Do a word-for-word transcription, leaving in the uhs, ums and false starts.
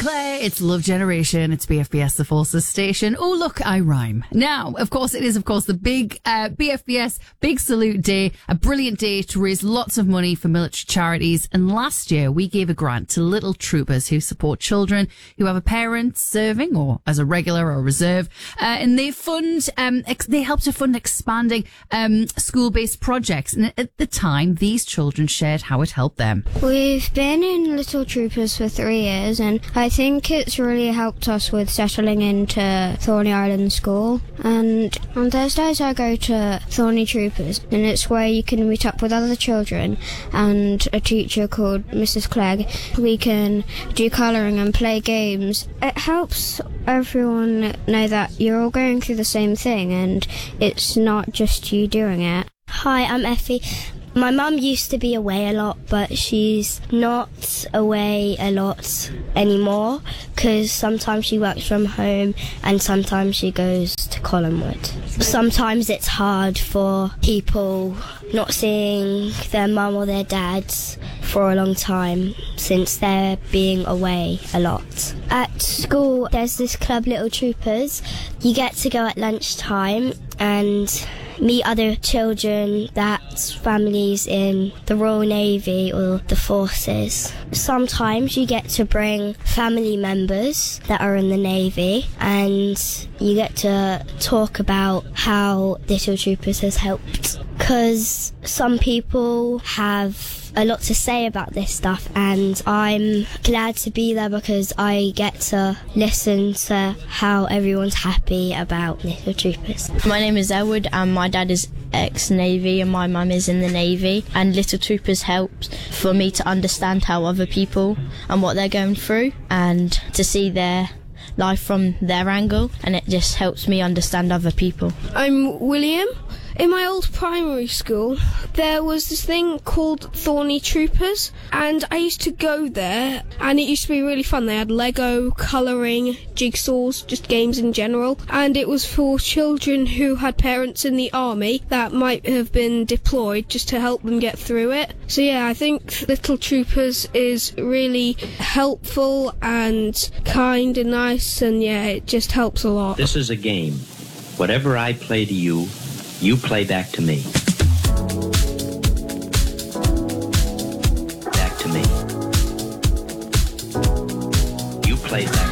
Claire, it's Love Generation. It's B F B S, the Forces station. Oh, look, I rhyme. Now, of course, it is, of course, the big uh, B F B S Big Salute Day, a brilliant day to raise lots of money for military charities. And last year, we gave a grant to Little Troopers who support children who have a parent serving or as a regular or reserve. Uh, and they fund, um, ex- they help to fund expanding um, school-based projects. And at the time, these children shared how it helped them. We've been in Little Troopers for three years, and I think it's really helped us with settling into Thorney Island School. And on Thursdays I go to Thorney Troopers, and it's where you can meet up with other children and a teacher called Missus Clegg. We can do colouring and play games. It helps everyone know that you're all going through the same thing and it's not just you doing it. Hi, I'm Effie. My mum used to be away a lot, but she's not away a lot anymore because sometimes she works from home and sometimes she goes to Collinwood. Sometimes it's hard for people not seeing their mum or their dads for a long time since they're being away a lot. At school, there's this club, Little Troopers. You get to go at lunchtime and meet other children that's families in the Royal Navy or the Forces. Sometimes you get to bring family members that are in the Navy and you get to talk about how Little Troopers has helped, because some people have a lot to say about this stuff, and I'm glad to be there because I get to listen to how everyone's happy about Little Troopers. My name is Elwood and my dad is ex-Navy and my mum is in the Navy, and Little Troopers helps for me to understand how other people and what they're going through and to see their life from their angle, and it just helps me understand other people. I'm William. In my old primary school, there was this thing called Thorney Troopers, and I used to go there, and it used to be really fun. They had Lego, colouring, jigsaws, just games in general, and it was for children who had parents in the army that might have been deployed just to help them get through it. So yeah, I think Little Troopers is really helpful and kind and nice, and yeah, it just helps a lot. This is a game. Whatever I play to you, you play back to me. Back to me. You play back